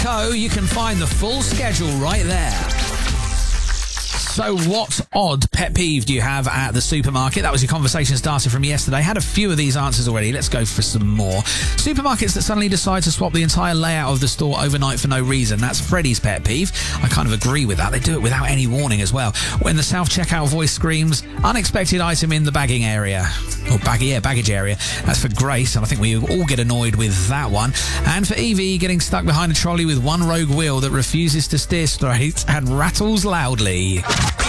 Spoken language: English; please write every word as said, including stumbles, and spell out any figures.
Co. You can find the full schedule right there. So what odd pet peeve do you have at the supermarket? That was your conversation starter from yesterday. Had a few of these answers already. Let's go for some more. Supermarkets that suddenly decide to swap the entire layout of the store overnight for no reason. That's Freddie's pet peeve. I kind of agree with that. They do it without any warning as well. When the self-checkout voice screams, unexpected item in the bagging area. Or bag, yeah, baggage area. That's for Grace, and I think we all get annoyed with that one. And for Evie, getting stuck behind a trolley with one rogue wheel that refuses to steer straight and rattles loudly.